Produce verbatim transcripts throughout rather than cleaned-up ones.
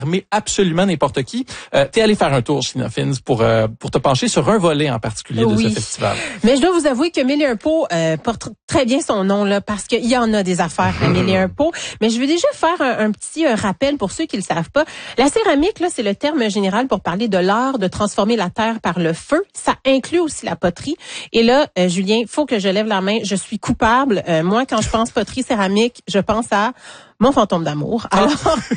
mais absolument n'importe qui. Euh, t'es allé faire un tour chez Nothings pour euh, pour te pencher sur un volet en particulier oui. de ce festival. Mais je dois vous avouer que Mille et un pot euh, porte très bien son nom là, parce qu'il y en a des affaires à Mille et un pot. Mais je veux déjà faire un, un petit euh, rappel pour ceux qui le savent pas. La céramique là, c'est le terme général pour parler de l'art de transformer la terre par le feu. Ça inclut aussi la poterie. Et là, euh, Julien, faut que je lève la main. Je suis coupable. Euh, moi, quand je pense poterie céramique, je pense à Mon fantôme d'amour. Alors,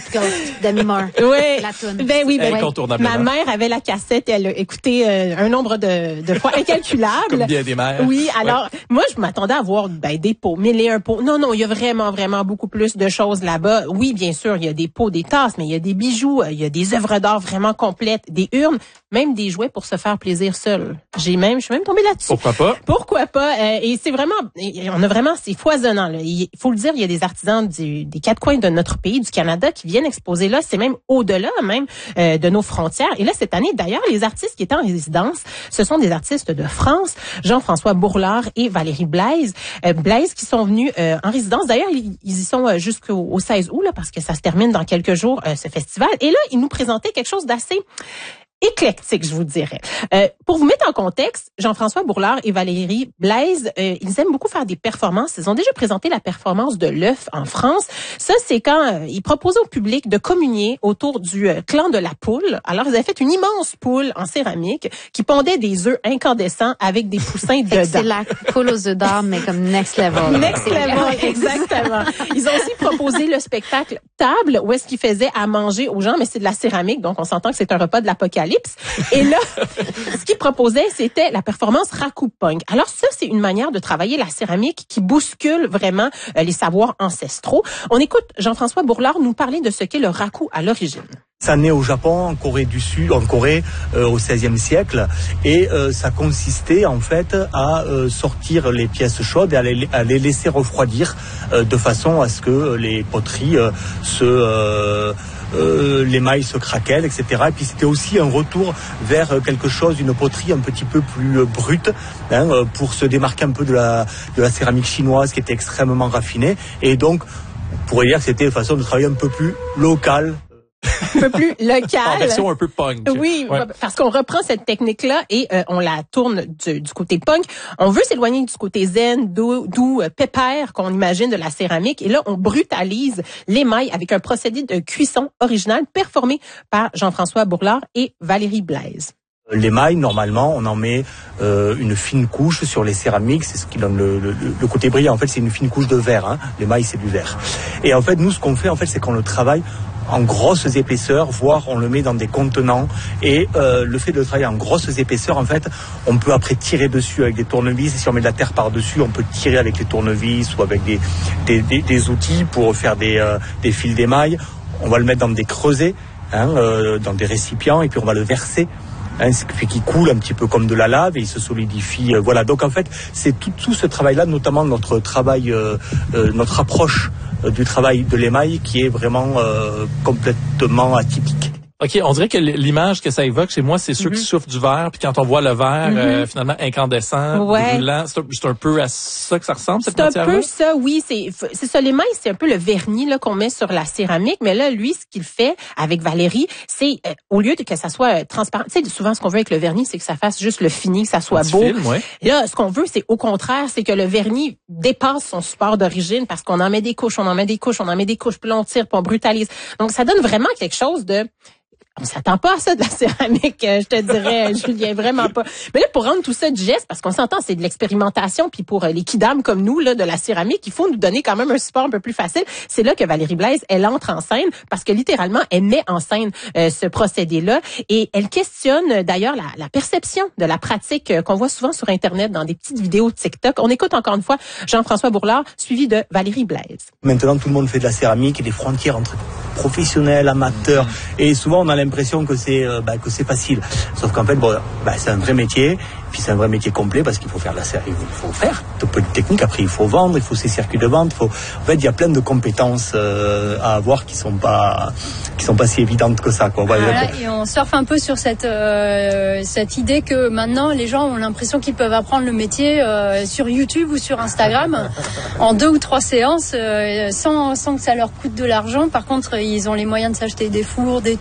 Demi Moore. Oui. La toune. Ben oui, ben, incontournablement. ma mère avait la cassette, elle a écouté euh, un nombre de, de fois incalculable. Comme bien des mères. Oui, alors, ouais. moi, je m'attendais à voir ben, des pots, mille et un pots. Non, non, il y a vraiment, vraiment beaucoup plus de choses là-bas. Oui, bien sûr, il y a des pots, des tasses, mais il y a des bijoux, il y a des œuvres d'art vraiment complètes, des urnes, même des jouets pour se faire plaisir seul. J'ai même, je suis même tombée là-dessus. Pourquoi pas? Pourquoi pas? Euh, et c'est vraiment, on a vraiment, c'est foisonnant, là. Il faut le dire, il y a des artisans du, des quatre coins de notre pays, du Canada, qui viennent exposer là. C'est même au-delà, même, euh, de nos frontières. Et là, cette année, d'ailleurs, les artistes qui étaient en résidence, ce sont des artistes de France, Jean-François Bourlard et Valérie Blaise. Euh, Blaise qui sont venus euh, en résidence. D'ailleurs, ils, ils y sont euh, jusqu'au au seize août, là, parce que ça se termine dans quelques jours, euh, ce festival. Et là, ils nous présentaient quelque chose d'assez éclectique, je vous dirais. Euh, pour vous mettre en contexte, Jean-François Bourlard et Valérie Blaise, euh, ils aiment beaucoup faire des performances. Ils ont déjà présenté la performance de l'œuf en France. Ça, c'est quand euh, ils proposaient au public de communier autour du euh, clan de la poule. Alors, ils avaient fait une immense poule en céramique qui pondait des œufs incandescents avec des poussins dedans. C'est la poule aux œufs d'or, mais comme next level. Next level, exactement. Ils ont aussi proposé le spectacle Table, où est-ce qu'ils faisaient à manger aux gens, mais c'est de la céramique, donc on s'entend que c'est un repas de l'apocalypse. Et là, ce qu'ils proposaient, c'était la performance Raku Punk. Alors ça, c'est une manière de travailler la céramique qui bouscule vraiment euh, les savoirs ancestraux. On écoute Jean-François Bourlard nous parler de ce qu'est le raku à l'origine. Ça naît au Japon, en Corée du Sud, en Corée euh, au seizième siècle, et euh, ça consistait en fait à euh, sortir les pièces chaudes et à les, à les laisser refroidir euh, de façon à ce que les poteries euh, se euh, Euh, l'émail se craquelle, et cetera. Et puis c'était aussi un retour vers quelque chose, une poterie un petit peu plus euh, brute, hein, euh, pour se démarquer un peu de la, de la céramique chinoise qui était extrêmement raffinée. Et donc, on pourrait dire que c'était une façon de travailler un peu plus locale. Un peu plus local. En version un peu punk. Oui, ouais. Parce qu'on reprend cette technique-là et euh, on la tourne du, du côté punk. On veut s'éloigner du côté zen, doux, doux euh, pépère qu'on imagine de la céramique. Et là, on brutalise l'émail avec un procédé de cuisson original performé par Jean-François Bourlard et Valérie Blaise. L'émail, normalement, on en met euh, une fine couche sur les céramiques, c'est ce qui donne le, le, le côté brillant. En fait, c'est une fine couche de verre. Hein. L'émail, c'est du verre. Et en fait, nous, ce qu'on fait, en fait, c'est qu'on le travaille en grosses épaisseurs, voire on le met dans des contenants. Et euh, le fait de le travailler en grosses épaisseurs, en fait, on peut après tirer dessus avec des tournevis. Et si on met de la terre par-dessus, on peut tirer avec les tournevis ou avec des, des, des, des outils pour faire des, euh, des fils d'émail. On va le mettre dans des creusets, hein, euh, dans des récipients, et puis on va le verser. Hein, ce qui fait qu'il coule un petit peu comme de la lave et il se solidifie. Euh, voilà. Donc en fait, c'est tout, tout ce travail-là, notamment notre travail, euh, euh, notre approche euh, du travail de l'émail, qui est vraiment euh, complètement atypique. OK, on dirait que l'image que ça évoque chez moi, c'est ceux mm-hmm. qui souffrent du verre, puis quand on voit le verre, mm-hmm. euh, finalement, incandescent, ouais. brûlant, c'est un, c'est un peu à ça que ça ressemble, cette matière-là? C'est un peu ça, oui. C'est, c'est ça, l'émail, c'est un peu le vernis là qu'on met sur la céramique, mais là, lui, ce qu'il fait avec Valérie, c'est, euh, au lieu de que ça soit euh, transparent, tu sais, souvent, ce qu'on veut avec le vernis, c'est que ça fasse juste le fini, que ça soit beau. Film, ouais. Là, ce qu'on veut, c'est au contraire, c'est que le vernis dépasse son support d'origine, parce qu'on en met des couches, on en met des couches, on en met des couches, puis là, on tire, puis on brutalise. Donc, ça donne vraiment quelque chose de... On s'attend pas à ça de la céramique, je te dirais, Julien, vraiment pas. Mais là, pour rendre tout ça digeste, parce qu'on s'entend, c'est de l'expérimentation, puis pour les kidams comme nous, là, de la céramique, il faut nous donner quand même un support un peu plus facile. C'est là que Valérie Blaise, elle entre en scène, parce que littéralement, elle met en scène euh, ce procédé-là, et elle questionne d'ailleurs la, la perception de la pratique euh, qu'on voit souvent sur Internet dans des petites vidéos TikTok. On écoute encore une fois Jean-François Bourlard, suivi de Valérie Blaise. Maintenant, tout le monde fait de la céramique et les frontières entre professionnels, amateurs, et souvent on a l'impression que c'est euh, bah, que c'est facile. Sauf qu'en fait, bon, bah, c'est un vrai métier. Puis c'est un vrai métier complet parce qu'il faut faire de la céramique, il faut faire de petites techniques. Après, il faut vendre, il faut ces circuits de vente. Il faut... En fait, il y a plein de compétences euh, à avoir qui sont pas qui sont pas si évidentes que ça, quoi. Voilà, et on surfe un peu sur cette euh, cette idée que maintenant les gens ont l'impression qu'ils peuvent apprendre le métier euh, sur YouTube ou sur Instagram en deux ou trois séances euh, sans sans que ça leur coûte de l'argent. Par contre, ils ont les moyens de s'acheter des fours, des